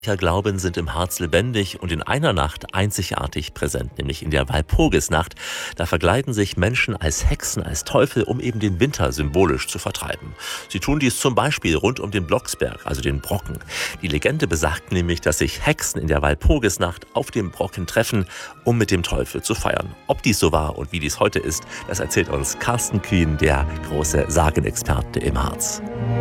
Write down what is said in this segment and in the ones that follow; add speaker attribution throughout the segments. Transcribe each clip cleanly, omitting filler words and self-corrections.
Speaker 1: Glauben sind im Harz lebendig und in einer Nacht einzigartig präsent, nämlich in der Walpurgisnacht. Da verkleiden sich Menschen als Hexen, als Teufel, um eben den Winter symbolisch zu vertreiben. Sie tun dies zum Beispiel rund um den Blocksberg, also den Brocken. Die Legende besagt nämlich, dass sich Hexen in der Walpurgisnacht auf dem Brocken treffen, um mit dem Teufel zu feiern. Ob dies so war und wie dies heute ist, das erzählt uns Carsten Kühn, der große Sagenexperte im Harz.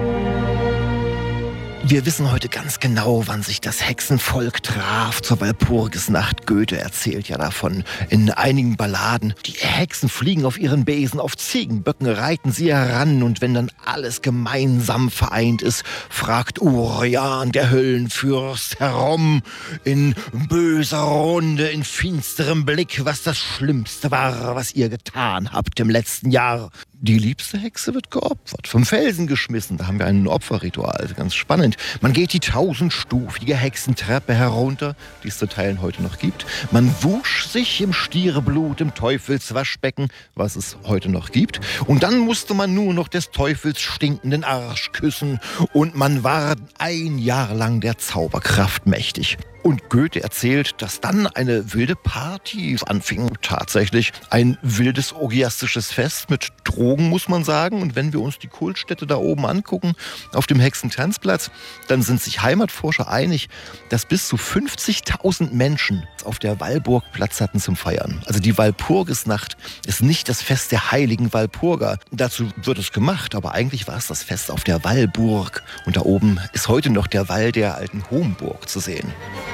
Speaker 2: Wir wissen heute ganz genau, wann sich das Hexenvolk traf zur Walpurgisnacht. Goethe erzählt ja davon in einigen Balladen. Die Hexen fliegen auf ihren Besen, auf Ziegenböcken reiten sie heran. Und wenn dann alles gemeinsam vereint ist, fragt Urian, der Höllenfürst, herum in böser Runde, in finsterem Blick, was das Schlimmste war, was ihr getan habt im letzten Jahr. Die liebste Hexe wird geopfert, vom Felsen geschmissen. Da haben wir ein Opferritual, also ganz spannend. Man geht die 1000-stufige Hexentreppe herunter, die es zu Teilen heute noch gibt. Man wusch sich im Stiereblut im Teufelswaschbecken, was es heute noch gibt. Und dann musste man nur noch des Teufels stinkenden Arsch küssen. Und man war ein Jahr lang der Zauberkraft mächtig. Und Goethe erzählt, dass dann eine wilde Party anfing. Tatsächlich ein wildes orgiastisches Fest mit Drogen, muss man sagen. Und wenn wir uns die Kultstätte da oben angucken, auf dem Hexentanzplatz, dann sind sich Heimatforscher einig, dass bis zu 50.000 Menschen auf der Walburg Platz hatten zum Feiern. Also die Walpurgisnacht ist nicht das Fest der heiligen Walpurger. Dazu wird es gemacht, aber eigentlich war es das Fest auf der Walburg. Und da oben ist heute noch der Wall der alten Homburg zu sehen.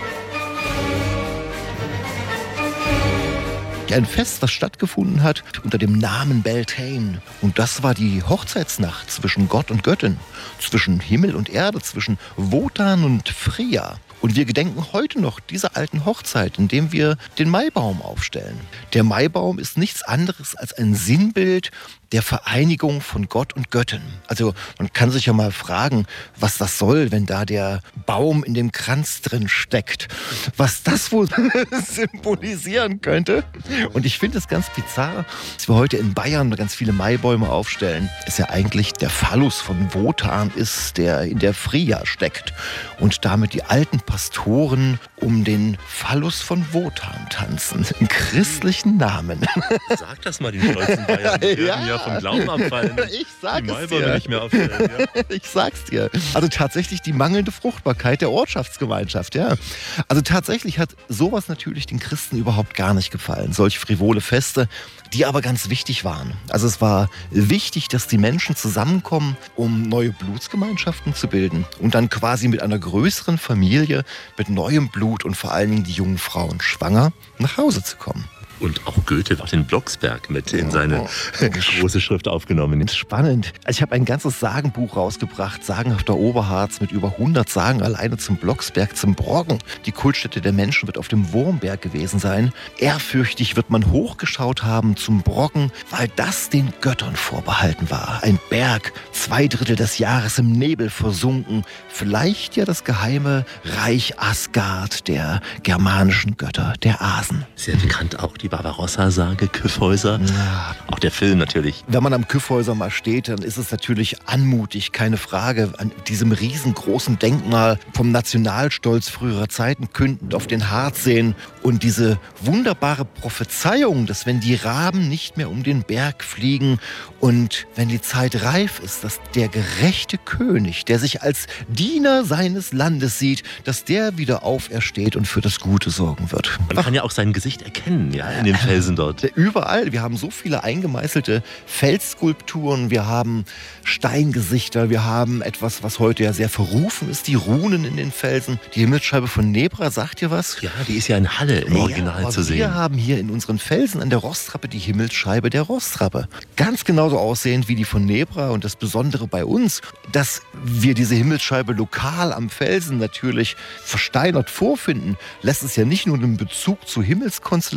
Speaker 2: Ein Fest, was stattgefunden hat unter dem Namen Beltane. Und das war die Hochzeitsnacht zwischen Gott und Göttin, zwischen Himmel und Erde, zwischen Wotan und Freya. Und wir gedenken heute noch dieser alten Hochzeit, indem wir den Maibaum aufstellen. Der Maibaum ist nichts anderes als ein Sinnbild der Vereinigung von Gott und Göttin. Also man kann sich ja mal fragen, was das soll, wenn da der Baum in dem Kranz drin steckt. Was das wohl symbolisieren könnte. Und ich finde es ganz bizarr, dass wir heute in Bayern ganz viele Maibäume aufstellen. Es ja eigentlich der Phallus von Wotan ist, der in der Freya steckt. Und damit die alten Pastoren um den Phallus von Wotan tanzen. Im christlichen Namen.
Speaker 1: Sag das mal den stolzen Bayern. Ja. Vom Glauben abfallen.
Speaker 2: Ich sag
Speaker 1: die
Speaker 2: es dir.
Speaker 1: Nicht mehr aufstellen, ja.
Speaker 2: Ich sag's dir. Also tatsächlich die mangelnde Fruchtbarkeit der Ortschaftsgemeinschaft, ja. Also tatsächlich hat sowas natürlich den Christen überhaupt gar nicht gefallen. Solch frivole Feste, die aber ganz wichtig waren. Also es war wichtig, dass die Menschen zusammenkommen, um neue Blutsgemeinschaften zu bilden und dann quasi mit einer größeren Familie, mit neuem Blut und vor allen Dingen die jungen Frauen schwanger nach Hause zu kommen.
Speaker 1: Und auch Goethe hat den Blocksberg mit in seine große Schrift aufgenommen.
Speaker 2: Spannend. Ich habe ein ganzes Sagenbuch rausgebracht, Sagenhafter Oberharz, mit über 100 Sagen alleine zum Blocksberg, zum Brocken. Die Kultstätte der Menschen wird auf dem Wurmberg gewesen sein. Ehrfürchtig wird man hochgeschaut haben zum Brocken, weil das den Göttern vorbehalten war. Ein Berg, 2/3 des Jahres im Nebel versunken. Vielleicht ja das geheime Reich Asgard der germanischen Götter, der Asen.
Speaker 1: Sehr bekannt auch die Barbarossa-Sage, Kyffhäuser. Ja. Auch der Film natürlich.
Speaker 2: Wenn man am Kyffhäuser mal steht, dann ist es natürlich anmutig, keine Frage. An diesem riesengroßen Denkmal vom Nationalstolz früherer Zeiten kündend auf den Harz sehen. Und diese wunderbare Prophezeiung, dass wenn die Raben nicht mehr um den Berg fliegen und wenn die Zeit reif ist, dass der gerechte König, der sich als Diener seines Landes sieht, dass der wieder aufersteht und für das Gute sorgen wird.
Speaker 1: Man kann ja auch sein Gesicht erkennen, ja, in den Felsen dort.
Speaker 2: Überall. Wir haben so viele eingemeißelte Felsskulpturen, wir haben Steingesichter, wir haben etwas, was heute ja sehr verrufen ist, die Runen in den Felsen. Die Himmelsscheibe von Nebra, sagt ihr was?
Speaker 1: Ja, die ist ja in Halle im Original zu sehen.
Speaker 2: Wir haben hier in unseren Felsen an der Rostrappe die Himmelsscheibe der Rostrappe. Ganz genauso aussehend wie die von Nebra. Und das Besondere bei uns, dass wir diese Himmelsscheibe lokal am Felsen natürlich versteinert vorfinden, lässt es ja nicht nur einen Bezug zu Himmelskonstellationen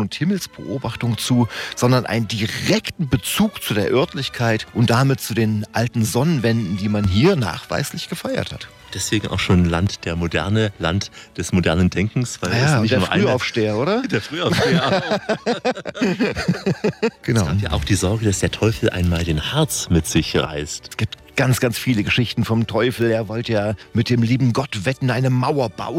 Speaker 2: und Himmelsbeobachtung zu, sondern einen direkten Bezug zu der Örtlichkeit und damit zu den alten Sonnenwänden, die man hier nachweislich gefeiert hat.
Speaker 1: Deswegen auch schon Land der Moderne, Land des modernen Denkens. Weil
Speaker 2: Ja,
Speaker 1: es nicht
Speaker 2: der
Speaker 1: nur
Speaker 2: Frühaufsteher, oder?
Speaker 1: Der Frühaufsteher auch.
Speaker 2: Genau.
Speaker 1: Es gab ja auch die Sorge, dass der Teufel einmal den Harz mit sich reißt.
Speaker 2: Es gibt ganz, ganz viele Geschichten vom Teufel. Er wollte ja mit dem lieben Gott wetten, eine Mauer bauen.